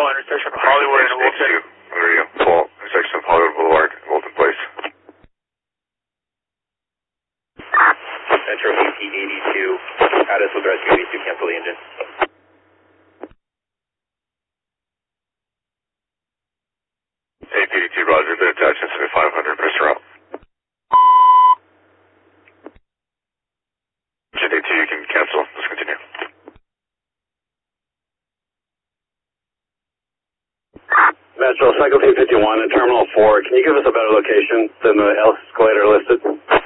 intersection of Hollywood and Wilton. There you go. Pull intersection of Hollywood Boulevard, Wilton Place. Metro AT82, status with rescue 82, cancel the engine. AT82, Roger, been attached to 500, press route. Engine 82, you can cancel, let's continue. Metro, Cycle Team 51 at Terminal 4, can you give us a better location than the escalator listed?